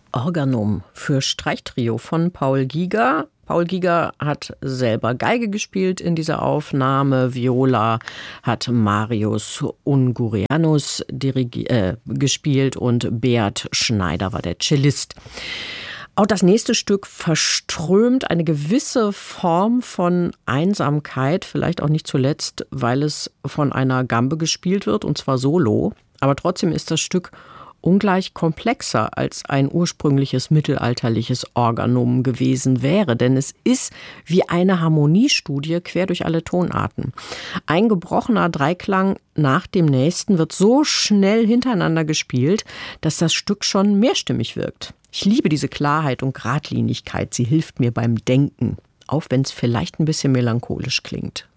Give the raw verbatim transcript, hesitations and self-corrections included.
Organum für Streichtrio von Paul Giger. Paul Giger hat selber Geige gespielt in dieser Aufnahme. Viola hat Marius Ungurianus dirigi- äh, gespielt und Beat Schneider war der Cellist. Auch das nächste Stück verströmt eine gewisse Form von Einsamkeit, vielleicht auch nicht zuletzt, weil es von einer Gambe gespielt wird, und zwar solo. Aber trotzdem ist das Stück ungleich komplexer als ein ursprüngliches mittelalterliches Organum gewesen wäre, denn es ist wie eine Harmoniestudie quer durch alle Tonarten. Ein gebrochener Dreiklang nach dem nächsten wird so schnell hintereinander gespielt, dass das Stück schon mehrstimmig wirkt. Ich liebe diese Klarheit und Geradlinigkeit, sie hilft mir beim Denken, auch wenn es vielleicht ein bisschen melancholisch klingt.